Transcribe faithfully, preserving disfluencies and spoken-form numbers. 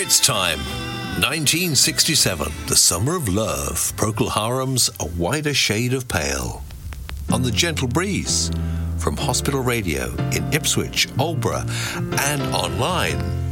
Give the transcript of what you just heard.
It's time. nineteen sixty-seven, the summer of love. Procol Harum's A Wider Shade of Pale. On the Gentle Breeze, from Hospital Radio in Ipswich, Aldeburgh, and online